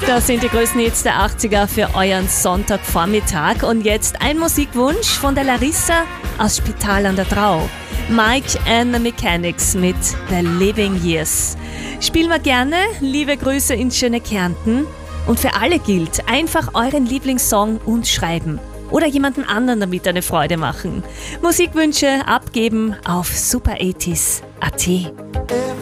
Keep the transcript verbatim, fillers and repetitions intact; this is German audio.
Das sind die größten Hits der achtziger für euren Sonntagvormittag. Und jetzt ein Musikwunsch von der Larissa aus Spital an der Drau. Mike and the Mechanics mit The Living Years. Spielen wir gerne. Liebe Grüße ins schöne Kärnten. Und für alle gilt, einfach euren Lieblingssong uns schreiben. Oder jemanden anderen damit eine Freude machen. Musikwünsche abgeben auf super achtzig punkt at.